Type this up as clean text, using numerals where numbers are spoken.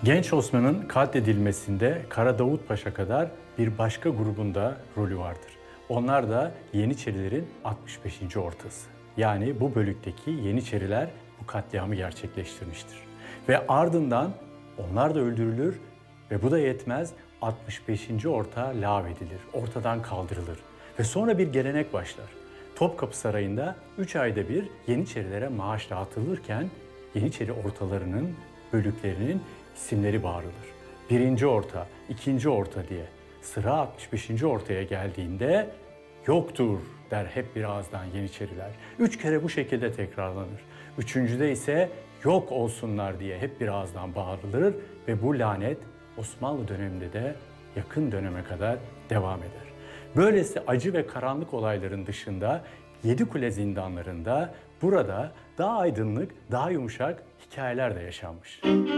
Genç Osman'ın katledilmesinde Kara Davut Paşa kadar bir başka grubun da rolü vardır. Onlar da Yeniçerilerin 65. ortası. Yani bu bölükteki Yeniçeriler bu katliamı gerçekleştirmiştir. Ve ardından onlar da öldürülür ve bu da yetmez, 65. orta lağvedilir, ortadan kaldırılır. Ve sonra bir gelenek başlar. Topkapı Sarayı'nda 3 ayda bir Yeniçerilere maaş dağıtılırken Yeniçeri ortalarının, bölüklerinin isimleri bağırılır. Birinci orta, ikinci orta diye. Sıra 65. ortaya geldiğinde yoktur der hep bir ağızdan Yeniçeriler. 3 kere bu şekilde tekrarlanır. Üçüncüde ise yok olsunlar diye hep bir ağızdan bağırılır ve bu lanet Osmanlı döneminde de yakın döneme kadar devam eder. Böylesi acı ve karanlık olayların dışında Yedikule zindanlarında burada daha aydınlık, daha yumuşak hikayeler de yaşanmış.